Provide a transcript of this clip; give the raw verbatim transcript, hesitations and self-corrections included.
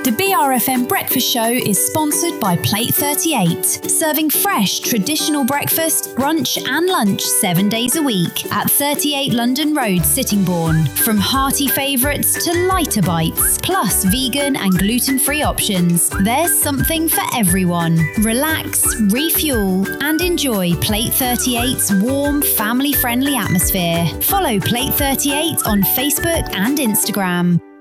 The B R F M Breakfast Show is sponsored by Plate thirty-eight, serving fresh, traditional breakfast, brunch and lunch seven days a week at thirty-eight London Road, Sittingbourne. From hearty favourites to lighter bites, plus vegan and gluten-free options, there's something for everyone. Relax, refuel and enjoy Plate thirty-eight's warm, family-friendly atmosphere. Follow Plate thirty-eight on Facebook and Instagram.